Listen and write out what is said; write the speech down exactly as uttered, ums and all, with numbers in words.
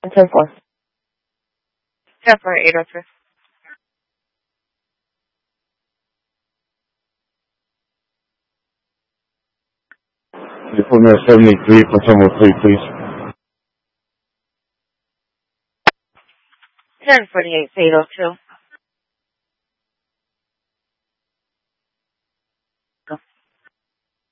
ten four. ten four eight oh three. You put me at seventy-three for Terminal three, please. ten forty-eight eight oh two.